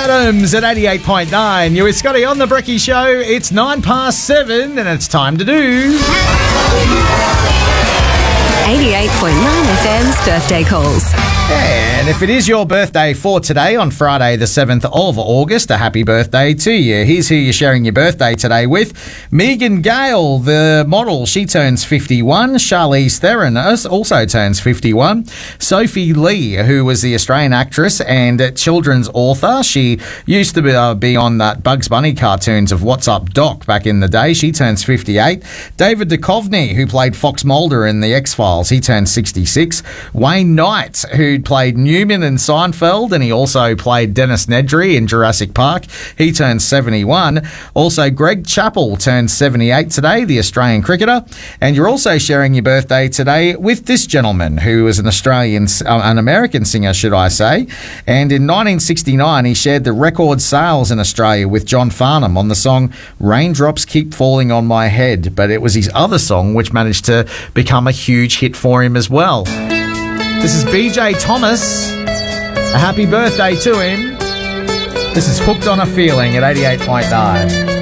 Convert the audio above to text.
Adams at 88.9. You're with Scotty on the Brekkie Show. It's 7:09 and it's time to do 88.9 FM's birthday calls. And if it is your birthday for today on Friday the 7th of August, a happy birthday to you. Here's who you're sharing your birthday today with. Megan Gale, the model, she turns 51. Charlize Theron also turns 51. Sophie Lee, who was the Australian actress and children's author. She used to be on that Bugs Bunny cartoons of What's Up Doc back in the day. She turns 58. David Duchovny, who played Fox Mulder in The X-Files, he turns 66. Wayne Knight, who played Newman in Seinfeld, and he also played Dennis Nedry in Jurassic Park. He turns 71. Also, Greg Chappell turns 78 today, the Australian cricketer. And you're also sharing your birthday today with this gentleman, who was an American singer, should I say. And in 1969, he shared the record sales in Australia with John Farnham on the song Raindrops Keep Falling on My Head. But it was his other song which managed to become a huge hit for him as well. This is BJ Thomas. A happy birthday to him. This is Hooked on a Feeling at 88.9.